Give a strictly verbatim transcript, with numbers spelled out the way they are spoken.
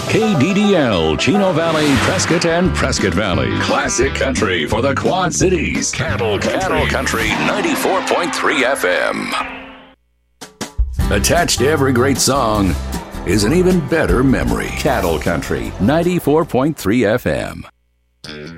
K D D L, Chino Valley, Prescott, and Prescott Valley. Classic country for the Quad Cities. Cattle Country. Cattle Country ninety-four point three F M. Attached to every great song is an even better memory. Cattle Country ninety-four point three F M.